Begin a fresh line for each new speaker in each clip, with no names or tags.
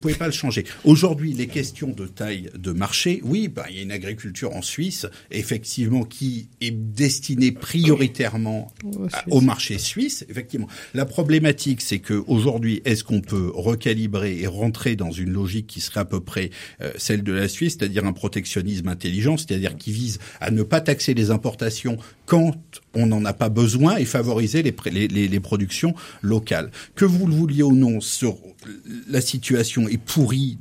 pouvez pas le changer. Aujourd'hui, les questions de taille de marché, oui, il y a une agriculture en Suisse, effectivement, qui est destinée prioritairement au marché suisse, effectivement. La problématique, c'est que aujourd'hui, est-ce qu'on peut recalibrer et rentrer dans une logique qui serait à peu près celle de la Suisse, c'est-à-dire un protectionnisme intelligent, c'est-à-dire qui vise à ne pas taxer les importations quand on n'en a pas besoin et favoriser les productions locales. Que vous le vouliez ou non, sur la situation est pourrie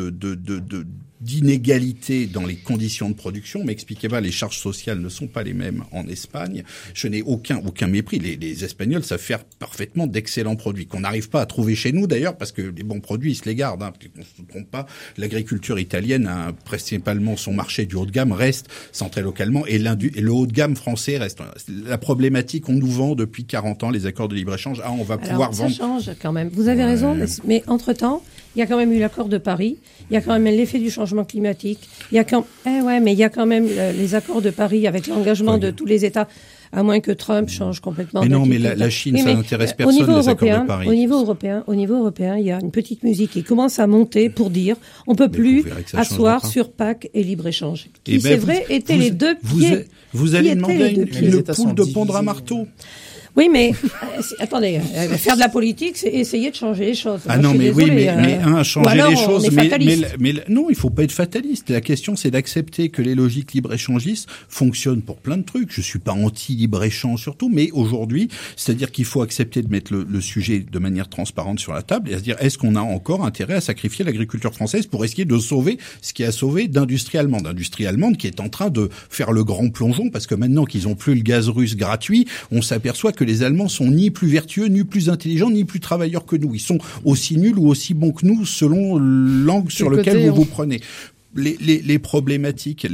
d'inégalité dans les conditions de production. M'expliquez-moi, les charges sociales ne sont pas les mêmes en Espagne. Je n'ai aucun mépris. Les Espagnols savent faire parfaitement d'excellents produits qu'on n'arrive pas à trouver chez nous d'ailleurs parce que les bons produits ils se les gardent. Hein, qu'on se trompe pas. L'agriculture italienne a principalement son marché du haut de gamme reste centré localement et le haut de gamme français reste. La problématique, on nous vend depuis 40 ans les accords de libre-écenge. On va pouvoir vendre.
Ça change quand même. Vous avez raison, mais entre-temps, il y a quand même eu l'accord de Paris. Il y a quand même l'effet du changement climatique. Il y a quand même les accords de Paris avec l'engagement de tous les États, à moins que Trump change complètement.
Mais non, mais la Chine, ça n'intéresse personne, les accords de Paris.
Au niveau européen, il y a une petite musique qui commence à monter pour dire on peut plus asseoir sur PAC et libre-écéchange. Qui, c'est vrai, étaient les deux pieds.
Vous allez demander à une poule de pondre un marteau.
Oui, mais attendez, faire de la politique, c'est essayer de changer les choses.
Ah non, mais désolée, changer les choses, mais non, il faut pas être fataliste. La question, c'est d'accepter que les logiques libre-échangistes fonctionnent pour plein de trucs. Je suis pas anti-libre-échange surtout, mais aujourd'hui, c'est-à-dire qu'il faut accepter de mettre le sujet de manière transparente sur la table et à se dire, est-ce qu'on a encore intérêt à sacrifier l'agriculture française pour essayer de sauver ce qui a sauvé d'industrie allemande qui est en train de faire le grand plongeon parce que maintenant qu'ils ont plus le gaz russe gratuit, on s'aperçoit que les Allemands sont ni plus vertueux, ni plus intelligents, ni plus travailleurs que nous. Ils sont aussi nuls ou aussi bons que nous selon l'angle sur lequel vous prenez. Les problématiques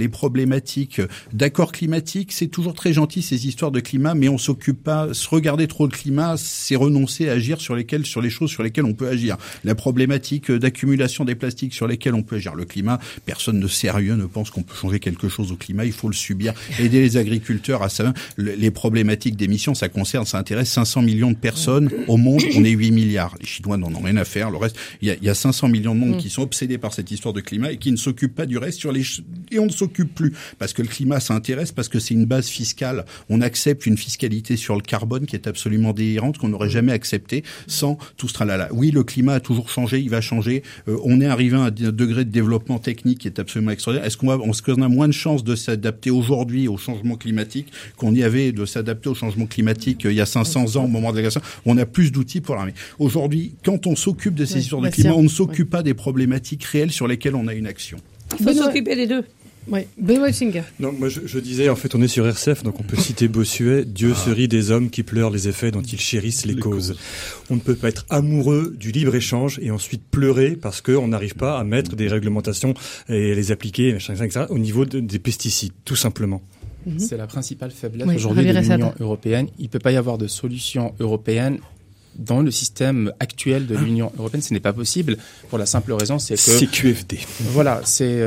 d'accords climatiques, c'est toujours très gentil ces histoires de climat, mais on s'occupe pas. Se regarder trop le climat, c'est renoncer à agir sur les choses sur lesquelles on peut agir. La problématique d'accumulation des plastiques sur lesquels on peut agir. Le climat, personne de sérieux ne pense qu'on peut changer quelque chose au climat. Il faut le subir. Aider les agriculteurs à ça. Les problématiques d'émissions, ça intéresse 500 millions de personnes au monde. On est 8 milliards. Les Chinois n'en ont rien à faire. Le reste, il y a 500 millions de monde qui sont obsédés par cette histoire de climat et qui ne s'occupent pas du reste et on ne s'occupe plus parce que le climat s'intéresse, parce que c'est une base fiscale. On accepte une fiscalité sur le carbone qui est absolument délirante, qu'on n'aurait jamais accepté sans tout ce tralala. Oui, le climat a toujours changé, il va changer. On est arrivé à un degré de développement technique qui est absolument extraordinaire. Est-ce qu'on a moins de chances de s'adapter aujourd'hui au changement climatique qu'on y avait de s'adapter au changement climatique il y a 500 ans au moment de l'agression? On a plus d'outils pour l'armée. Aujourd'hui, quand on s'occupe de ces histoires de climat, on ne s'occupe pas des problématiques réelles sur lesquelles on a une action.
Il faut s'occuper des deux.
Oui, Benoît Singer.
Non, moi je disais, en fait, on est sur RCF, donc on peut citer Bossuet, Dieu se rit des hommes qui pleurent les effets dont ils chérissent les causes. On ne peut pas être amoureux du libre-échange et ensuite pleurer parce qu'on n'arrive pas à mettre des réglementations et les appliquer, etc., au niveau des pesticides, tout simplement.
C'est la principale faiblesse aujourd'hui de l'Union européenne. Il ne peut pas y avoir de solution européenne dans le système actuel de l'Union européenne. Ce n'est pas possible pour la simple raison, c'est que...
C'est QFD.
Voilà, c'est...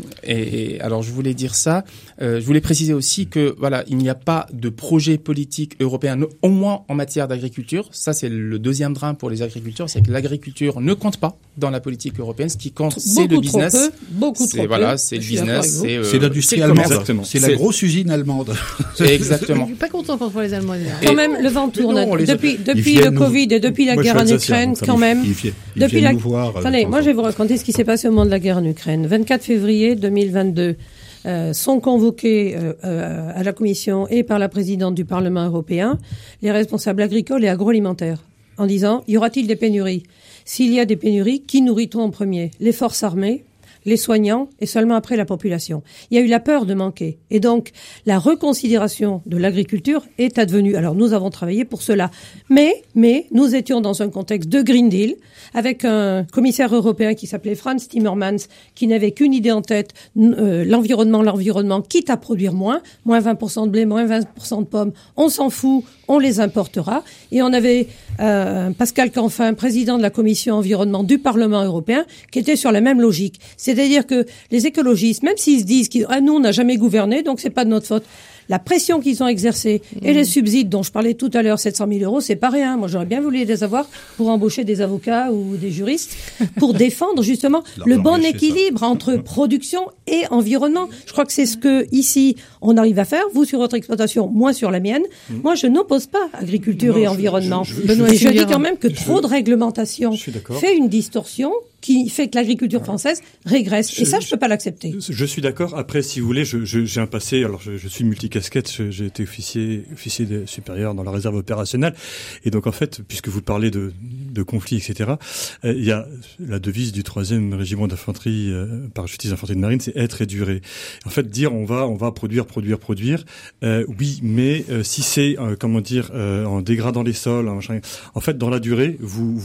et alors, je voulais dire ça. Je voulais préciser aussi que, voilà, il n'y a pas de projet politique européen, au moins en matière d'agriculture. Ça, c'est le deuxième drame pour les agriculteurs, c'est que l'agriculture ne compte pas dans la politique européenne. Ce qui compte, c'est le business.
Beaucoup trop peu.
Voilà, c'est le business.
C'est l'industrie allemande. C'est la grosse usine allemande.
Exactement.
Je suis pas content pour les Allemands.
Quand même, le vent tourne. Depuis le Covid et depuis la guerre en Ukraine, quand même. Attendez, moi je vais vous raconter ce qui s'est passé au moment de la guerre en Ukraine. 24 février 2022, sont convoqués à la Commission et par la présidente du Parlement européen les responsables agricoles et agroalimentaires en disant, y aura-t-il des pénuries? S'il y a des pénuries, qui nourrit-on en premier? Les forces armées, les soignants et seulement après la population. Il y a eu la peur de manquer. Et donc, la reconsidération de l'agriculture est advenue. Alors, nous avons travaillé pour cela. Mais nous étions dans un contexte de Green Deal, avec un commissaire européen qui s'appelait Frans Timmermans, qui n'avait qu'une idée en tête, l'environnement, quitte à produire moins 20% de blé, moins 20% de pommes, on s'en fout, on les importera. Et on avait Pascal Canfin, président de la commission environnement du Parlement européen, qui était sur la même logique. C'est-à-dire que les écologistes, même s'ils se disent nous on n'a jamais gouverné, donc c'est pas de notre faute. la pression qu'ils ont exercée et les subsides dont je parlais tout à l'heure, 700 000 €, c'est pas rien. Moi, j'aurais bien voulu les avoir pour embaucher des avocats ou des juristes pour défendre justement le bon équilibre entre production et environnement. Je crois que c'est ce que ici on arrive à faire. Vous sur votre exploitation, moi sur la mienne. Moi, je n'oppose pas agriculture et environnement. Je dis quand même que trop de réglementation fait une distorsion qui fait que l'agriculture française régresse. Et ça, je peux pas l'accepter.
Je suis d'accord. Après, si vous voulez, j'ai un passé. Alors, je suis multicasquette. J'ai été officier supérieur dans la réserve opérationnelle. Et donc, en fait, puisque vous parlez de conflits, etc., il y a la devise du 3e régiment d'infanterie parachutistes d'infanterie de marine, c'est être et durer. En fait, dire on va produire. Oui, mais si c'est en dégradant les sols, en fait, dans la durée,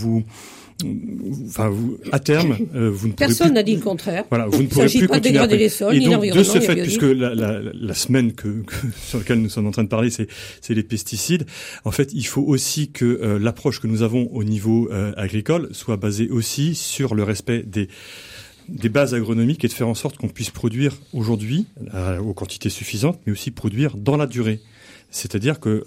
à terme, vous ne pourrez
personne n'a dit le contraire.
Voilà, vous ne pourrez plus continuer.
Dégrader les sols,
et
ni
donc,
l'environnement,
de ce fait, puisque la semaine sur laquelle nous sommes en train de parler, c'est les pesticides. En fait, il faut aussi que l'approche que nous avons au niveau agricole soit basée aussi sur le respect des bases agronomiques et de faire en sorte qu'on puisse produire aujourd'hui aux quantités suffisantes, mais aussi produire dans la durée. C'est-à-dire que,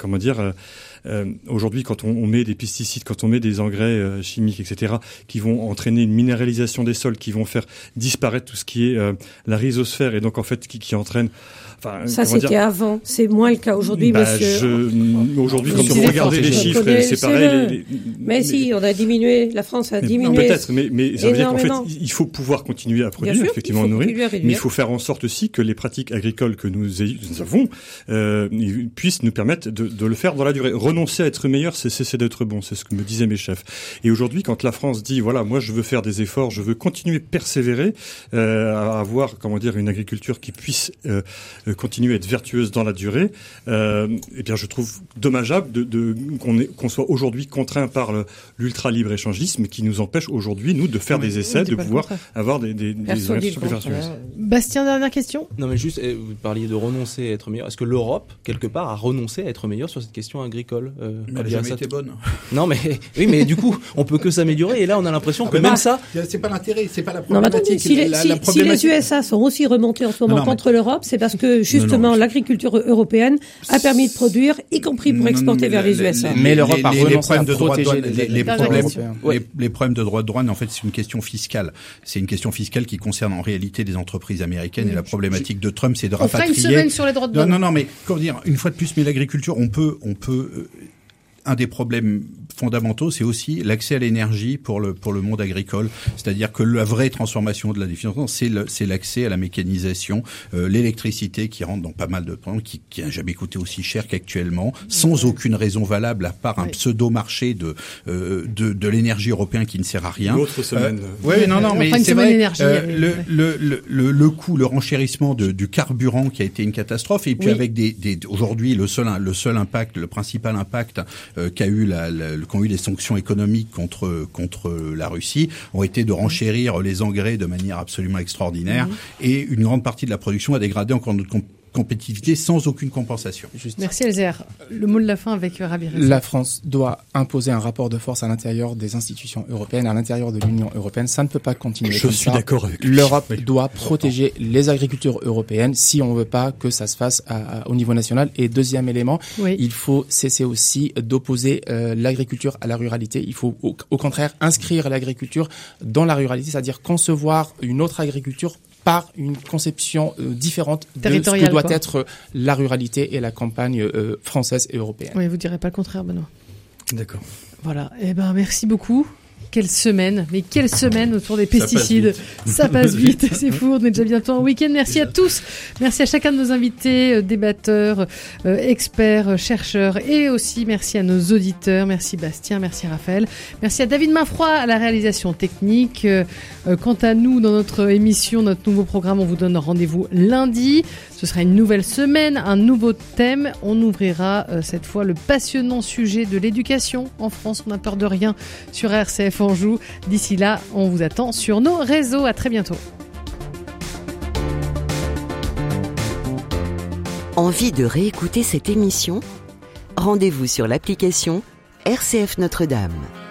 aujourd'hui, quand on met des pesticides, quand on met des engrais chimiques, etc., qui vont entraîner une minéralisation des sols, qui vont faire disparaître tout ce qui est la rhizosphère, et donc en fait qui entraîne.
Ça, c'était avant. C'est moins le cas aujourd'hui, monsieur.
Aujourd'hui, quand vous regardez les chiffres, c'est pareil.
Mais si, on a diminué. La France a diminué.
Peut-être, mais ça veut dire qu'en fait, il faut pouvoir continuer à produire, effectivement, nourrir, mais il faut faire en sorte aussi que les pratiques agricoles que nous avons puissent nous permettre de le faire dans la durée. Renoncer à être meilleur, c'est cesser d'être bon. C'est ce que me disaient mes chefs. Et aujourd'hui, quand la France dit, voilà, moi, je veux faire des efforts, je veux continuer, persévérer, à avoir, une agriculture qui puisse continuer à être vertueuse dans la durée, eh bien je trouve dommageable qu'on soit aujourd'hui contraint par l'ultra-libre-échangisme qui nous empêche aujourd'hui, nous, de faire des essais, de pouvoir avoir des organisations plus vertueuses.
Bastien, dernière question.
Non mais juste, vous parliez de renoncer à être meilleur. Est-ce que l'Europe, quelque part, a renoncé à être meilleure sur cette question agricole
elle n'a jamais été bonne.
Non mais, oui, mais du coup, on peut que s'améliorer et là on a l'impression que même ça...
C'est pas l'intérêt, c'est pas la problématique.
Si les USA sont aussi remontés en ce moment contre l'Europe, c'est parce que justement l'agriculture européenne a permis de produire, y compris pour exporter vers les USA.
Mais l'Europe a renoncé à protéger
les problèmes de droits de douane, en fait, c'est une question fiscale. C'est une question fiscale qui concerne en réalité des entreprises américaines et la problématique de Trump, c'est de rapatrier.
On fera une semaine sur les droits de douane.
Non, mais comment dire, une fois de plus, mais l'agriculture, on peut un des problèmes fondamentaux, c'est aussi l'accès à l'énergie pour le monde agricole. C'est-à-dire que la vraie transformation de la définition, c'est l'accès à la mécanisation, l'électricité qui rentre dans pas mal de problèmes, qui n'a jamais coûté aussi cher qu'actuellement, sans aucune raison valable, à part un pseudo-marché de l'énergie européen qui ne sert à rien.
L'autre semaine.
Mais c'est vrai, le coût, le renchérissement du carburant qui a été une catastrophe, et puis avec aujourd'hui, le principal impact qu'ont eu les sanctions économiques contre la Russie ont été de renchérir les engrais de manière absolument extraordinaire, et une grande partie de la production a dégradé encore notre compétitivité sans aucune compensation.
Merci Elzer. Le mot de la fin avec Rabir.
La France doit imposer un rapport de force à l'intérieur des institutions européennes, à l'intérieur de l'Union européenne. Ça ne peut pas continuer comme ça.
Je suis d'accord avec
l'Europe doit protéger les agricultures européennes si on ne veut pas que ça se fasse au niveau national. Et deuxième élément, il faut cesser aussi d'opposer l'agriculture à la ruralité. Il faut au contraire inscrire l'agriculture dans la ruralité, c'est-à-dire concevoir une autre agriculture par une conception différente de ce que doit être la ruralité et la campagne française et européenne.
Oui, vous direz pas le contraire, Benoît.
D'accord.
Voilà. Merci beaucoup. Quelle semaine autour des pesticides. Ça passe vite, c'est fou, on est déjà bientôt en week-end. Merci à tous, merci à chacun de nos invités, débatteurs, experts, chercheurs, et aussi merci à nos auditeurs. Merci Bastien, merci Raphaël, merci à David Mainfroy à la réalisation technique. Quant à nous, dans notre émission, notre nouveau programme, on vous donne rendez-vous lundi. Ce sera une nouvelle semaine, un nouveau thème. On ouvrira cette fois le passionnant sujet de l'éducation en France. On n'a peur de rien sur RCF Anjou. D'ici là, on vous attend sur nos réseaux. À très bientôt.
Envie de réécouter cette émission ? Rendez-vous sur l'application RCF Notre-Dame.